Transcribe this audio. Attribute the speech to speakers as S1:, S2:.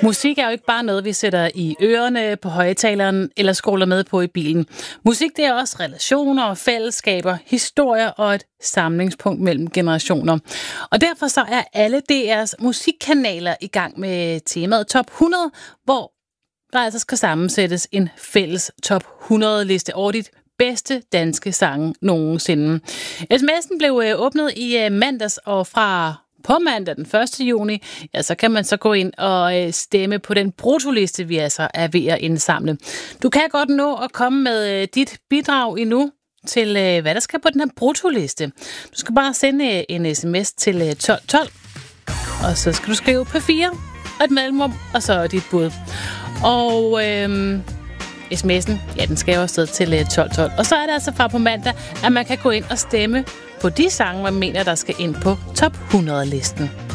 S1: Musik er jo ikke bare noget, vi sætter i ørerne, på højtaleren eller scroller med på i bilen. Musik, det er også relationer, fællesskaber, historier og et samlingspunkt mellem generationer. Og derfor så er alle DR's musikkanaler i gang med temaet Top 100, hvor der altså skal sammensættes en fælles Top 100-liste over dit bedste danske sange nogensinde. SMS'en blev åbnet i mandags, og fra på mandag den 1. juni, ja, så kan man så gå ind og stemme på den brutoliste, vi altså er ved at indsamle. Du kan godt nå at komme med dit bidrag endnu til, hvad der skal på den her brutoliste. Du skal bare sende en sms til 1212, og så skal du skrive P4 og et mellemrum, og så dit bud. Og sms'en, ja, den skal jo afsted til 1212. Og så er det altså fra på mandag, at man kan gå ind og stemme på de sange, man mener, der skal ind på Top 100-listen.